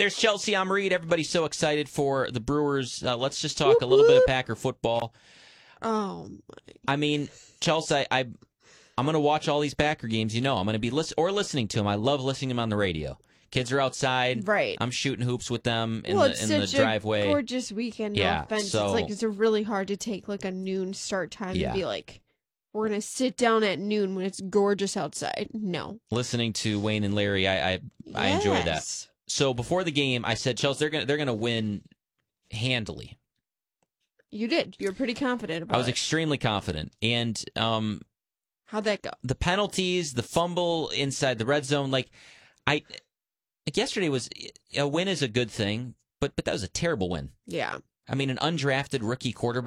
There's Chelsea. I'm Reed. Everybody's so excited for the Brewers. Let's just talk a little bit of Packer football. Oh, my. I mean, Chelsea, I'm going to watch all these Packer games. I'm going to be listening to them. I love listening to them on the radio. Kids are outside. Right. I'm shooting hoops with them in it's the such driveway. A gorgeous weekend. No offense. So, it's really hard to take like a noon start time and be like, we're going to sit down at noon when it's gorgeous outside. No. Listening to Wayne and Larry, I enjoy that. So before the game, I said, Chelsea, they're gonna win handily. You did. You were pretty confident about it. I was extremely confident. And how'd that go? The penalties, the fumble inside the red zone, yesterday was a win is a good thing, but that was a terrible win. Yeah. I mean, an undrafted rookie quarterback.